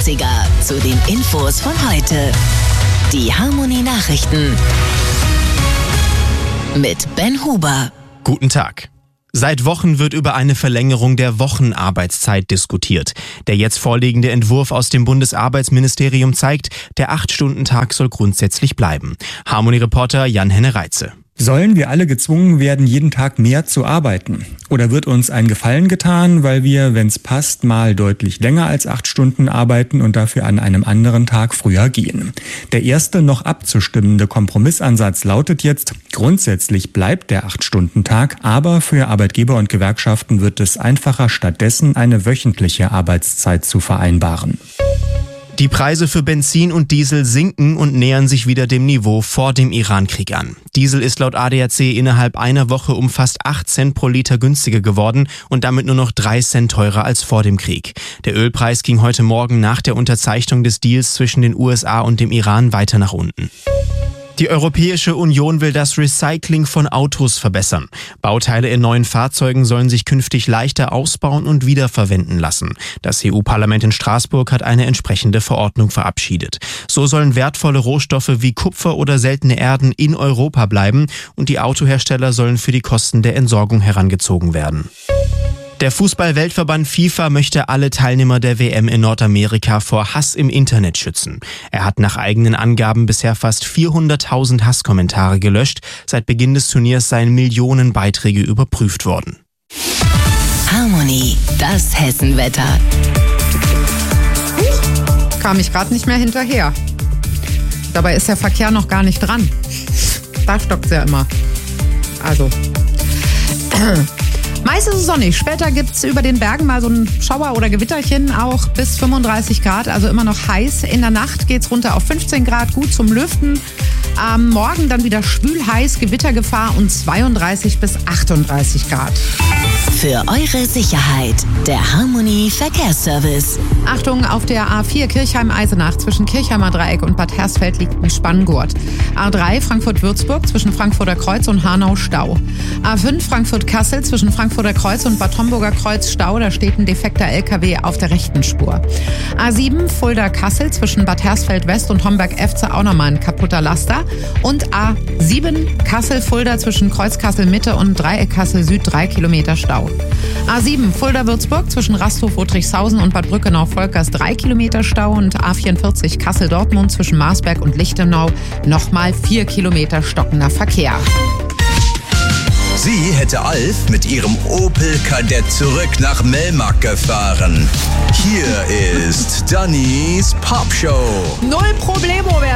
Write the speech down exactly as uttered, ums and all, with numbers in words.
Klassiker zu den Infos von heute. Die Harmony Nachrichten mit Ben Huber. Guten Tag. Seit Wochen wird über eine Verlängerung der Wochenarbeitszeit diskutiert. Der jetzt vorliegende Entwurf aus dem Bundesarbeitsministerium zeigt, der acht-Stunden-Tag soll grundsätzlich bleiben. Harmony-Reporter Jan-Henne Reitze. Sollen wir alle gezwungen werden, jeden Tag mehr zu arbeiten? Oder wird uns ein Gefallen getan, weil wir, wenn es passt, mal deutlich länger als acht Stunden arbeiten und dafür an einem anderen Tag früher gehen? Der erste noch abzustimmende Kompromissansatz lautet jetzt, grundsätzlich bleibt der acht-Stunden-Tag, aber für Arbeitgeber und Gewerkschaften wird es einfacher, stattdessen eine wöchentliche Arbeitszeit zu vereinbaren. Die Preise für Benzin und Diesel sinken und nähern sich wieder dem Niveau vor dem Iran-Krieg an. Diesel ist laut A D A C innerhalb einer Woche um fast acht Cent pro Liter günstiger geworden und damit nur noch drei Cent teurer als vor dem Krieg. Der Ölpreis ging heute Morgen nach der Unterzeichnung des Deals zwischen den U S A und dem Iran weiter nach unten. Die Europäische Union will das Recycling von Autos verbessern. Bauteile in neuen Fahrzeugen sollen sich künftig leichter ausbauen und wiederverwenden lassen. Das E U-Parlament in Straßburg hat eine entsprechende Verordnung verabschiedet. So sollen wertvolle Rohstoffe wie Kupfer oder seltene Erden in Europa bleiben und die Autohersteller sollen für die Kosten der Entsorgung herangezogen werden. Der Fußball-Weltverband FIFA möchte alle Teilnehmer der W M in Nordamerika vor Hass im Internet schützen. Er hat nach eigenen Angaben bisher fast vierhunderttausend Hasskommentare gelöscht. Seit Beginn des Turniers seien Millionen Beiträge überprüft worden. Harmony, das Hessenwetter. Kam ich gerade nicht mehr hinterher. Dabei ist der Verkehr noch gar nicht dran. Da stockt es ja immer. Also... Meist ist es sonnig. Später gibt es über den Bergen mal so ein Schauer oder Gewitterchen, auch bis fünfunddreißig Grad, also immer noch heiß. In der Nacht geht es runter auf fünfzehn Grad, gut zum Lüften. Am Morgen dann wieder schwül heiß, Gewittergefahr und zweiunddreißig bis achtunddreißig Grad. Für eure Sicherheit, der Harmony Verkehrsservice. Achtung, auf der A vier Kirchheim-Eisenach zwischen Kirchheimer Dreieck und Bad Hersfeld liegt ein Spanngurt. A drei Frankfurt-Würzburg zwischen Frankfurter Kreuz und Hanau Stau. A fünf Frankfurt-Kassel zwischen Frankfurter Kreuz und Bad Homburger Kreuz Stau, da steht ein defekter L K W auf der rechten Spur. A sieben Fulda-Kassel zwischen Bad Hersfeld West und Homberg-Efze auch nochmal ein kaputter Laster. Und A sieben Kassel-Fulda zwischen Kreuz-Kassel-Mitte und Dreieck-Kassel-Süd drei Kilometer Stau. A sieben Fulda-Würzburg zwischen Rasthof-Rodrigshausen und Bad Brückenau-Volkers drei Kilometer Stau und A vierundvierzig Kassel-Dortmund zwischen Marsberg und Lichtenau nochmal vier Kilometer stockender Verkehr. Sie hätte Alf mit ihrem Opel Kadett zurück nach Melmark gefahren. Hier ist Dannys Popshow. null